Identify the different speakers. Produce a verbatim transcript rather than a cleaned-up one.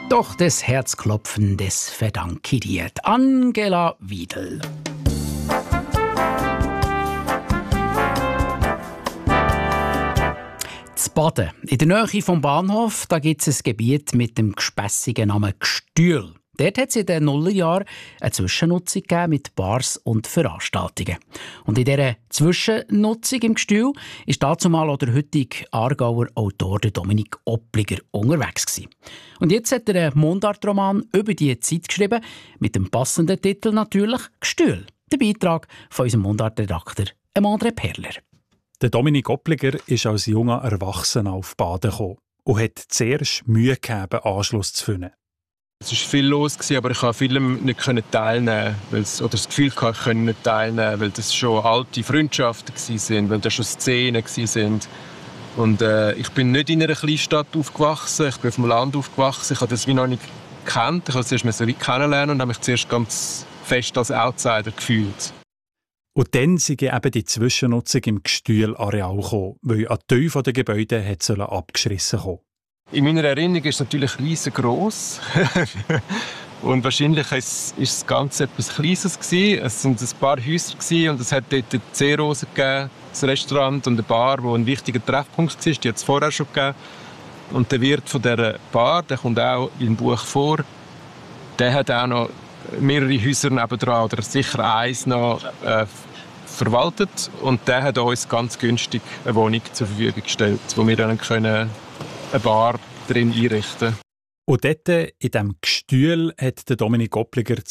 Speaker 1: Doch das Herzklopfen, das verdanke ich dir. Angela Wiedel. Z Baden. In der Nähe vom Bahnhof gibt es ein Gebiet mit dem gespässigen Namen Gstühl. Dort hat es in den Nullerjahren eine Zwischennutzung gegeben mit Bars und Veranstaltungen. Und in dieser Zwischennutzung im Gstühl ist dazumal auch der heutige Aargauer Autor Dominik Oppliger unterwegs gewesen. Und jetzt hat er einen Mundartroman über die Zeit geschrieben, mit dem passenden Titel natürlich «Gstühl». Der Beitrag von unserem Mundartredakteur André Perler.
Speaker 2: Der Dominik Oppliger ist als junger Erwachsener auf Baden gekommen und hat zuerst Mühe gehabt, Anschluss zu finden.
Speaker 3: Es war viel los, aber ich konnte vielem nicht teilnehmen, weil es, oder das Gefühl hatte, ich konnte nicht teilnehmen, weil das schon alte Freundschaften waren, weil das schon Szenen waren. Und äh, ich bin nicht in einer Kleinstadt aufgewachsen, ich bin auf dem Land aufgewachsen, ich habe das wie noch nicht gekannt, ich musste es erst mal kennenlernen und habe mich zuerst ganz fest als Outsider gefühlt.
Speaker 2: Und dann sei eben die Zwischennutzung im Gstühl-Areal gekommen, weil an die Tür der Gebäude hat abgeschrissen kommen.
Speaker 3: In meiner Erinnerung ist es natürlich riesengroß. Und wahrscheinlich war das Ganze etwas Kleines. Es waren ein paar Häuser und es hat dort die Seerose gegeben, das Restaurant und eine Bar, die ein wichtiger Treffpunkt war. Die hat es vorher schon gegeben. Und der Wirt von dieser Bar, der kommt auch im Buch vor, der hat auch noch mehrere Häuser nebendran, oder sicher eins noch, äh, verwaltet. Und der hat uns ganz günstig eine Wohnung zur Verfügung gestellt, wo wir dann können eine Bar drin einrichten.
Speaker 2: Und dort, in diesem Gstühl, hat der Dominik Oppliger